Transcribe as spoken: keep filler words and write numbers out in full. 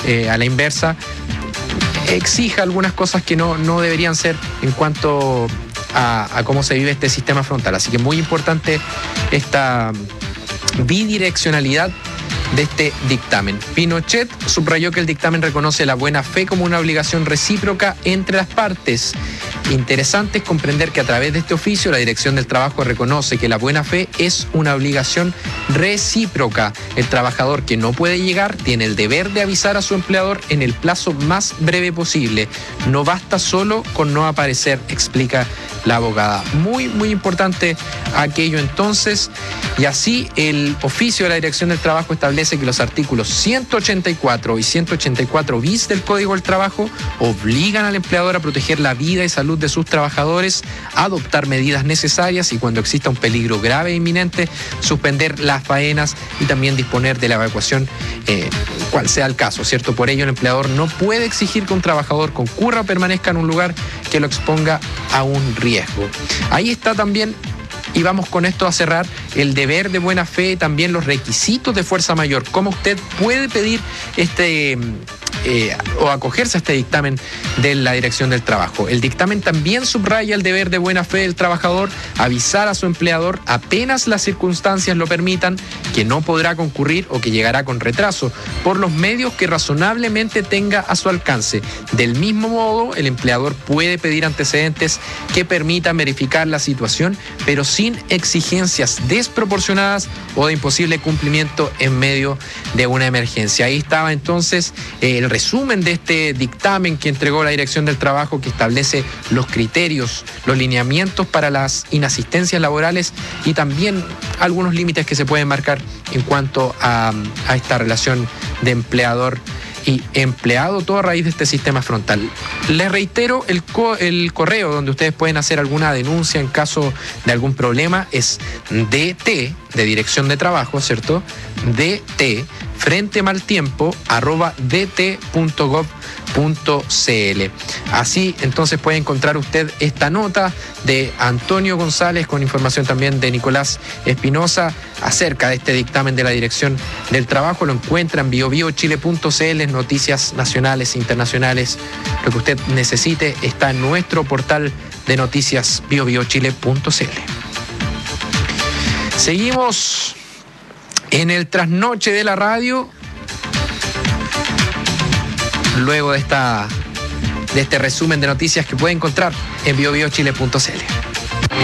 eh, a la inversa, exija algunas cosas que no, no deberían ser en cuanto a, a cómo se vive este sistema frontal. Así que muy importante esta bidireccionalidad de este dictamen. Pinochet subrayó que el dictamen reconoce la buena fe como una obligación recíproca entre las partes. Interesante es comprender que a través de este oficio la Dirección del Trabajo reconoce que la buena fe es una obligación recíproca. El trabajador que no puede llegar tiene el deber de avisar a su empleador en el plazo más breve posible. No basta solo con no aparecer, explica la abogada. Muy, muy importante aquello entonces. Y así el oficio de la Dirección del Trabajo establece que los artículos ciento ochenta y cuatro y ciento ochenta y cuatro bis del Código del Trabajo obligan al empleador a proteger la vida y salud de sus trabajadores, a adoptar medidas necesarias y cuando exista un peligro grave e inminente, suspender las faenas y también disponer de la evacuación, eh, cual sea el caso, ¿cierto? Por ello, el empleador no puede exigir que un trabajador concurra o permanezca en un lugar que lo exponga a un riesgo. Ahí está también. Y vamos con esto a cerrar el deber de buena fe y también los requisitos de fuerza mayor. ¿Cómo usted puede pedir este eh, o acogerse a este dictamen de la Dirección del Trabajo? El dictamen también subraya el deber de buena fe del trabajador, avisar a su empleador apenas las circunstancias lo permitan, que no podrá concurrir o que llegará con retraso, por los medios que razonablemente tenga a su alcance. Del mismo modo, el empleador puede pedir antecedentes que permitan verificar la situación, pero sin exigencias desproporcionadas o de imposible cumplimiento en medio de una emergencia. Ahí estaba entonces eh, el resumen de este dictamen que entregó la Dirección del Trabajo, que establece los criterios, los lineamientos para las inasistencias laborales y también algunos límites que se pueden marcar en cuanto a, a esta relación de empleador y empleado, todo a raíz de este sistema frontal. Les reitero, el, co el correo donde ustedes pueden hacer alguna denuncia en caso de algún problema es D T, de Dirección de Trabajo, ¿cierto? D T, frente mal tiempo, arroba d t punto gov punto c l. Así entonces puede encontrar usted esta nota de Antonio González con información también de Nicolás Espinosa acerca de este dictamen de la Dirección del Trabajo. Lo encuentra en bio bio chile punto c l, noticias nacionales e internacionales. Lo que usted necesite está en nuestro portal de noticias bio bio chile punto c l. Seguimos en el trasnoche de la radio. Luego de esta de este resumen de noticias que puede encontrar en bio bio chile punto c l.